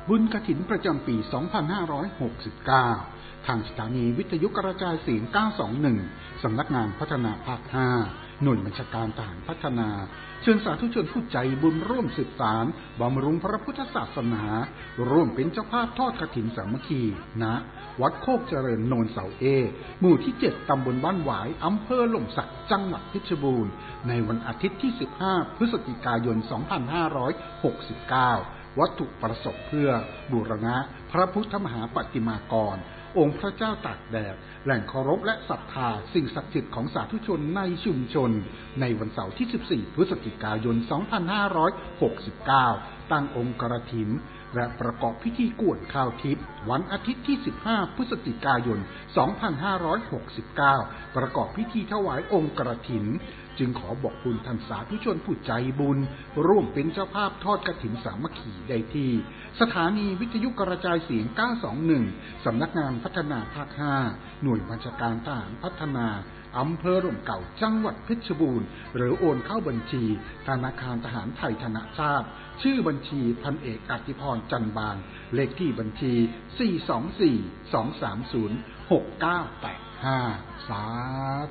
บุญกฐินประจำปี 2569 ทางสถานีวิทยุกระจายเสียง 921 สำนักงานพัฒนาภาค 5 หน่วยบัญชาการทหารพัฒนาเชิญสาธุชนผู้ใจบุญร่วมสืบสานบำรุงพระพุทธศาสนาร่วมเป็นเจ้าภาพทอดกฐินสามัคคีณวัดโคกเจริญโนนเสาเอหมู่ที่ 7 ตำบลบ้านหวายอำเภอหล่มสักจังหวัดเพชรบูรณ์ในวันอาทิตย์ที่ 15 พฤศจิกายน 2569 วัตถุประสงค์เพื่อบูรณะพระพุทธมหาปฏิมากรองค์พระเจ้าตากแดดแหล่งเคารพและศรัทธาสิ่งศักดิ์สิทธิ์ของสาธุชนในชุมชนในวันเสาร์ที่ 14 พฤศจิกายน 2569 ตั้งองค์กฐินและประกอบพิธีกรวดข้าวทิพย์วันอาทิตย์ที่ 15 พฤศจิกายน 2569 ประกอบพิธีถวายองค์กฐินจึงขอบอกบุญท่านสาธุชนผู้ใจบุญร่วมเป็นเจ้าภาพทอดกฐินสามัคคีได้ที่สถานีวิทยุกระจายเสียง 921 สำนักงานพัฒนาภาค 5 หน่วยบัญชาการทหารพัฒนาอำเภอร่มเก่าจังหวัดเพชรบูรณ์หรือโอนเข้าบัญชีธนาคารทหารไทยธนชาติชื่อบัญชีพันเอกอธิพรจันบานเลขที่บัญชี 424-230-6985 สา